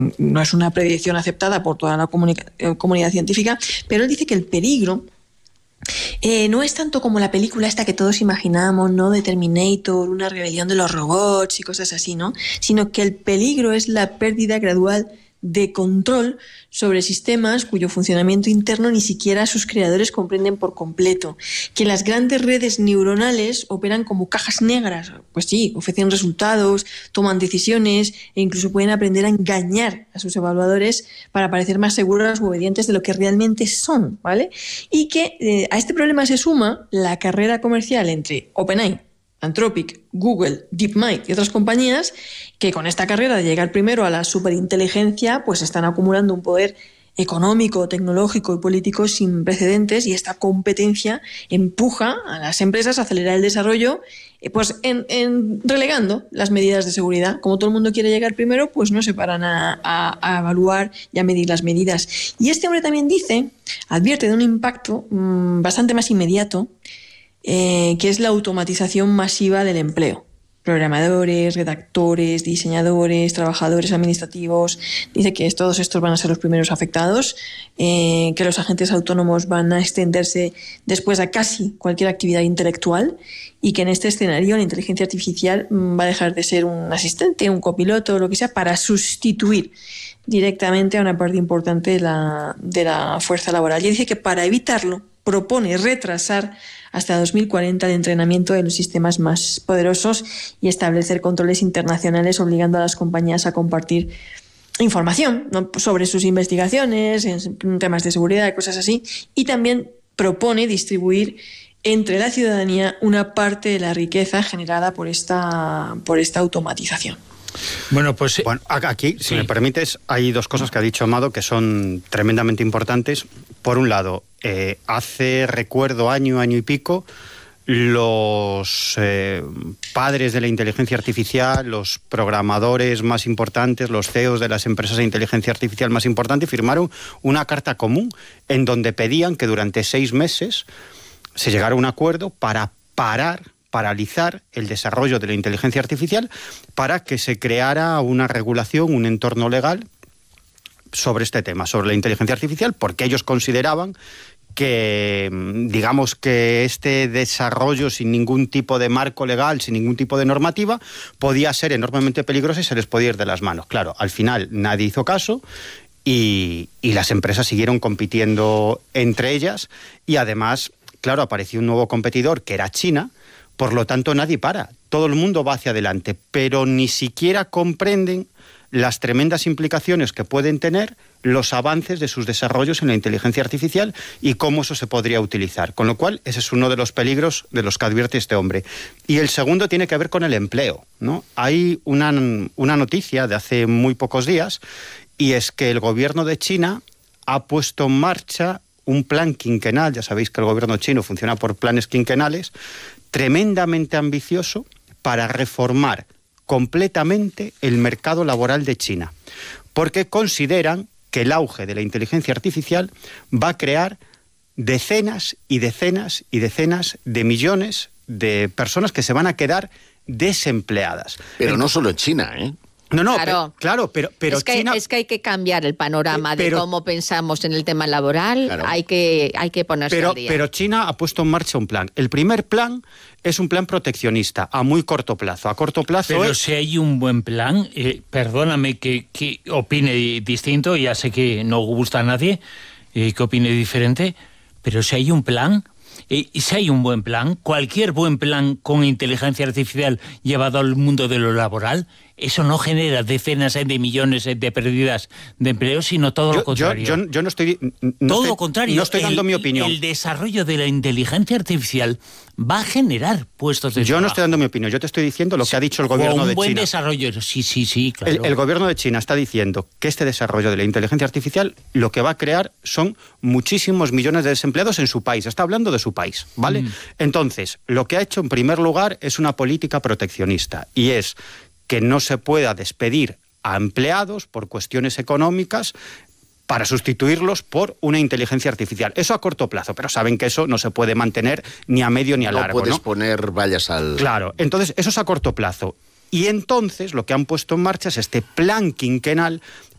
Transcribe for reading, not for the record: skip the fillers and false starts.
no es una predicción aceptada por toda la comunidad científica, pero él dice que el peligro no es tanto como la película esta que todos imaginamos, ¿no? De Terminator, una rebelión de los robots y cosas así, ¿no? Sino que el peligro es la pérdida gradual de control sobre sistemas cuyo funcionamiento interno ni siquiera sus creadores comprenden por completo. Que las grandes redes neuronales operan como cajas negras. Pues sí, ofrecen resultados, toman decisiones e incluso pueden aprender a engañar a sus evaluadores para parecer más seguras u obedientes de lo que realmente son, ¿vale? Y que a este problema se suma la carrera comercial entre OpenAI, Anthropic, Google, DeepMind y otras compañías que con esta carrera de llegar primero a la superinteligencia pues están acumulando un poder económico, tecnológico y político sin precedentes, y esta competencia empuja a las empresas a acelerar el desarrollo pues en relegando las medidas de seguridad. Como todo el mundo quiere llegar primero, pues no se paran a evaluar y a medir las medidas. Y este hombre también advierte de un impacto bastante más inmediato, que es la automatización masiva del empleo. Programadores, redactores, diseñadores, trabajadores administrativos. Dice que todos estos van a ser los primeros afectados, que los agentes autónomos van a extenderse después a casi cualquier actividad intelectual, y que en este escenario la inteligencia artificial va a dejar de ser un asistente, un copiloto, lo que sea, para sustituir directamente a una parte importante de la fuerza laboral. Y dice que para evitarlo propone retrasar hasta 2040 el entrenamiento de los sistemas más poderosos y establecer controles internacionales obligando a las compañías a compartir información, ¿no?, sobre sus investigaciones, en temas de seguridad y cosas así. Y también propone distribuir entre la ciudadanía una parte de la riqueza generada por esta automatización. Bueno, pues aquí, si me permites, hay dos cosas que ha dicho Amado que son tremendamente importantes. Por un lado, hace recuerdo año y pico, los padres de la inteligencia artificial, los programadores más importantes, los CEOs de las empresas de inteligencia artificial más importantes, firmaron una carta común en donde pedían que durante 6 meses se llegara a un acuerdo para paralizar el desarrollo de la inteligencia artificial, para que se creara una regulación, un entorno legal sobre este tema, sobre la inteligencia artificial, porque ellos consideraban que, digamos, que este desarrollo sin ningún tipo de marco legal, sin ningún tipo de normativa, podía ser enormemente peligroso y se les podía ir de las manos. Claro, al final nadie hizo caso y las empresas siguieron compitiendo entre ellas, y además, claro, apareció un nuevo competidor que era China. Por lo tanto, nadie para. Todo el mundo va hacia adelante, pero ni siquiera comprenden las tremendas implicaciones que pueden tener los avances de sus desarrollos en la inteligencia artificial y cómo eso se podría utilizar. Con lo cual, ese es uno de los peligros de los que advierte este hombre. Y el segundo tiene que ver con el empleo, ¿no? Hay una noticia de hace muy pocos días, y es que el gobierno de China ha puesto en marcha un plan quinquenal. Ya sabéis que el gobierno chino funciona por planes quinquenales, tremendamente ambicioso, para reformar completamente el mercado laboral de China, porque consideran que el auge de la inteligencia artificial va a crear decenas y decenas y decenas de millones de personas que se van a quedar desempleadas. Pero no solo en China, ¿eh? No, claro, pero es que, China... es que hay que cambiar el panorama de cómo pensamos en el tema laboral, claro. hay que ponerse al día. Pero China ha puesto en marcha un plan. El primer plan es un plan proteccionista a muy corto plazo. A corto plazo Pero si hay un buen plan, perdóname que opine distinto, ya sé que no gusta a nadie que opine diferente, pero si hay un plan... Y si hay un buen plan, cualquier buen plan con inteligencia artificial llevado al mundo de lo laboral, eso no genera decenas de millones de pérdidas de empleo, sino todo lo contrario. Yo no estoy... todo lo contrario. No estoy dando mi opinión. El desarrollo de la inteligencia artificial va a generar puestos de trabajo. Yo no estoy dando mi opinión, yo te estoy diciendo lo que ha dicho el gobierno de China. Un buen desarrollo, sí, claro. El gobierno de China está diciendo que este desarrollo de la inteligencia artificial lo que va a crear son muchísimos millones de desempleados en su país. Está hablando de su país, ¿vale? Entonces, lo que ha hecho en primer lugar es una política proteccionista, y es que no se pueda despedir a empleados por cuestiones económicas para sustituirlos por una inteligencia artificial. Eso a corto plazo, pero saben que eso no se puede mantener ni a medio ni a largo. No puedes poner vallas al... Claro, entonces eso es a corto plazo. Y entonces lo que han puesto en marcha es este plan quinquenal